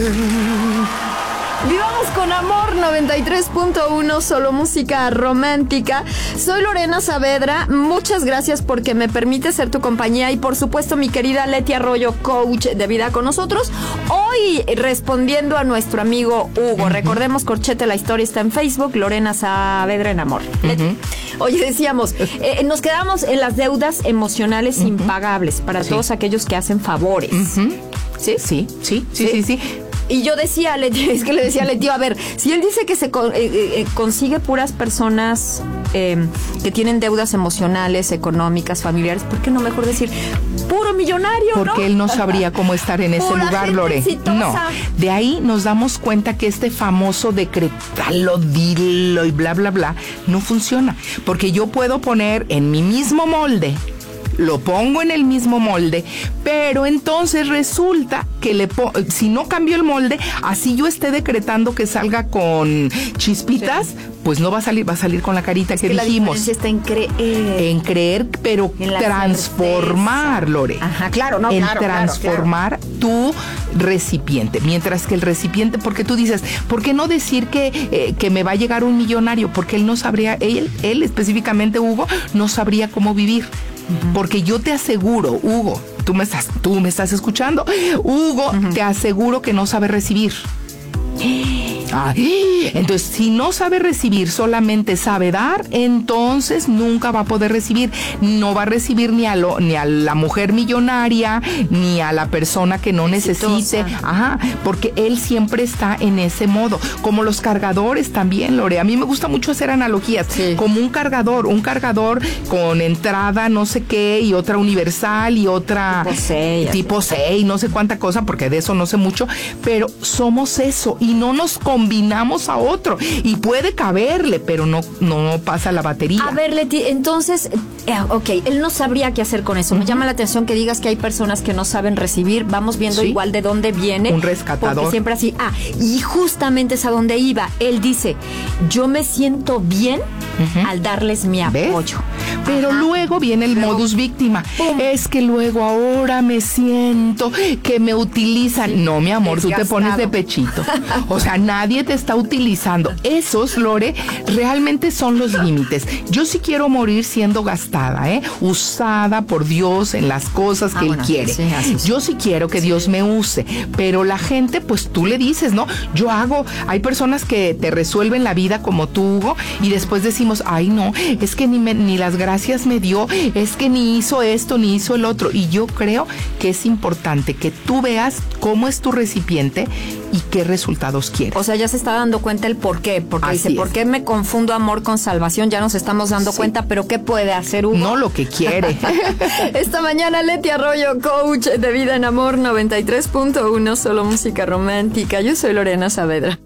Vivamos con amor, 93.1, solo música romántica. Soy Lorena Saavedra, muchas gracias porque me permite ser tu compañía y por supuesto mi querida Leti Arroyo, coach de vida con nosotros. Hoy respondiendo a nuestro amigo Hugo, recordemos Corchete la historia está en Facebook, Lorena Saavedra en amor. Oye, decíamos, nos quedamos en las deudas emocionales impagables para todos aquellos que hacen favores. ¿Sí? Sí. Y yo decía, es que le decía a Leti, a ver, si él dice que se consigue puras personas que tienen deudas emocionales, económicas, familiares, ¿por qué no mejor decir puro millonario? Porque él no sabría cómo estar en ese lugar, Lore. No, de ahí nos damos cuenta que este famoso decretalo, dilo y bla, bla, bla, no funciona. Porque yo puedo poner en mi mismo molde, lo pongo en el mismo molde, pero entonces resulta que si no cambio el molde, así yo esté decretando que salga con chispitas, pues no va a salir, va a salir con la carita que dijimos. La diferencia está en creer. En creer, pero en transformar, certeza. Lore. Ajá, claro, no, en claro. transformar tu recipiente. Mientras que el recipiente, porque tú dices, ¿por qué no decir que me va a llegar un millonario? Porque él no sabría, él específicamente Hugo, no sabría cómo vivir. Porque yo te aseguro, Hugo, tú me estás escuchando, Hugo, te aseguro que no sabe recibir. Entonces, si no sabe recibir, solamente sabe dar, entonces nunca va a poder recibir. No va a recibir ni a la mujer millonaria, ni a la persona que no necesite. Porque él siempre está en ese modo. Como los cargadores también, Lore. A mí me gusta mucho hacer analogías. Sí. Como un cargador con entrada no sé qué, y otra universal, y otra tipo 6, no sé cuánta cosa, porque de eso no sé mucho, pero somos eso, y no nos combinamos a otro, y puede caberle, pero no pasa la batería. A ver, Leti, entonces, él no sabría qué hacer con eso. Me llama la atención que digas que hay personas que no saben recibir. Vamos viendo igual de dónde viene. Un rescatador. Porque siempre así, y justamente es a donde iba. Él dice, yo me siento bien al darles mi apoyo. ¿Ves? Pero luego viene el modus víctima. Es que luego ahora me siento que me utilizan. No, mi amor, desgastado. Tú te pones de pechito. O sea, nadie te está utilizando. Esos, Lore, realmente son los límites. Yo sí quiero morir siendo gastada, usada por Dios en las cosas que Él quiere. Sí. Yo sí quiero que Dios me use, pero la gente, pues tú le dices, ¿no? Hay personas que te resuelven la vida como tú, Hugo, y después decimos, ay no, es que ni las gracias me dio, es que ni hizo esto, ni hizo el otro. Y yo creo que es importante que tú veas cómo es tu recipiente y qué resultados quieres. O sea, ya se está dando cuenta el por qué, porque así dice, es. ¿Por qué me confundo amor con salvación? Ya nos estamos dando cuenta, pero ¿qué puede hacer Hugo? No lo que quiere. Esta mañana Leti Arroyo, coach de vida en amor, 93.1, solo música romántica. Yo soy Lorena Saavedra.